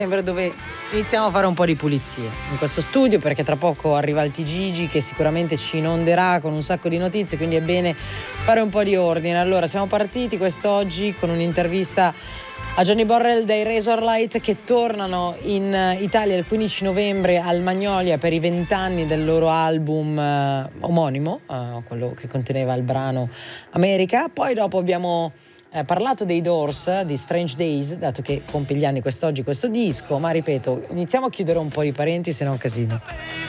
Dove iniziamo a fare un po' di pulizie in questo studio, perché tra poco arriva il TGG che sicuramente ci inonderà con un sacco di notizie, quindi è bene fare un po' di ordine. Allora, siamo partiti quest'oggi con un'intervista a Johnny Borrell dei Razorlight, che tornano in Italia il 15 novembre al Magnolia per i 20 anni del loro album omonimo, quello che conteneva il brano America. Poi dopo abbiamo parlato dei Doors, di Strange Days, dato che compie gli anni quest'oggi questo disco, ma ripeto, iniziamo a chiudere un po' di parenti, se no è un casino.